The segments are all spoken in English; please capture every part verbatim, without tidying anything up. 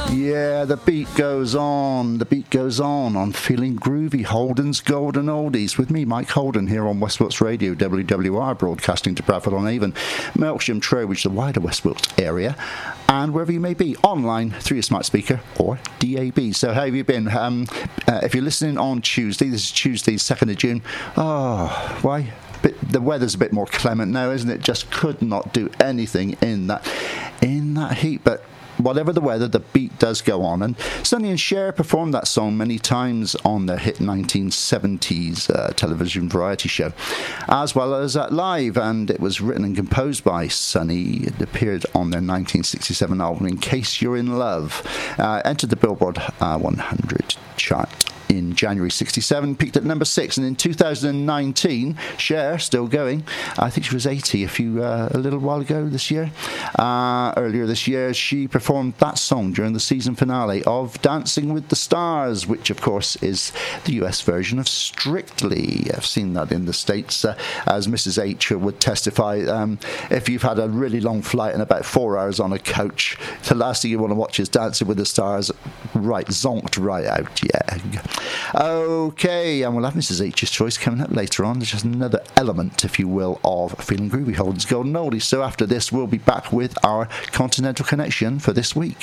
Yeah, the beat goes on. The beat goes on on Feeling Groovy, Holden's Golden Oldies. With me, Mike Holden, here on West Wilts Radio, W W R, broadcasting to Bradford-on-Avon, Melksham, Trowbridge, the wider West Wilts area, and wherever you may be, online through your smart speaker or D A B. So how have you been? Um, uh, if you're listening on Tuesday, this is Tuesday, second of June. Oh, why? But the weather's a bit more clement now, isn't it? Just could not do anything in that in that heat, but whatever the weather, the beat does go on. And Sonny and Cher performed that song many times on their hit nineteen seventies uh, television variety show, as well as uh, live. And it was written and composed by Sonny. It appeared on their nineteen sixty-seven album, In Case You're in Love. Uh, entered the Billboard uh, one hundred chart in January sixty-seven, peaked at number six, and in two thousand nineteen, Cher, still going, I think she was eighty a few uh, a little while ago this year. Uh, earlier this year, she performed that song during the season finale of Dancing with the Stars, which of course is the U S version of Strictly. I've seen that in the States, uh, as Missus H would testify. Um, if you've had a really long flight and about four hours on a coach, the last thing you want to watch is Dancing with the Stars. Right, zonked right out, yeah. Okay, and we'll have Missus H's choice coming up later on. There's just another element, if you will, of Feeling Groovy, Holden's Golden Oldies. So after this, we'll be back with our Continental Connection for this week.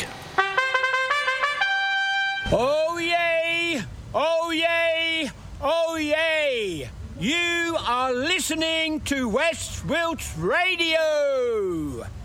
Oh yay! Oh yay! Oh yay! You are listening to West Wilts Radio!